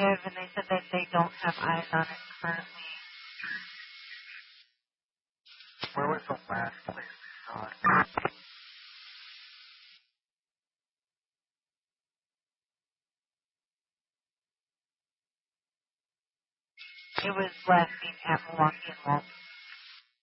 negative, and they said that they don't have eyes on it currently. Where was the last place we saw it? It was last seen at Milwaukee and Walton.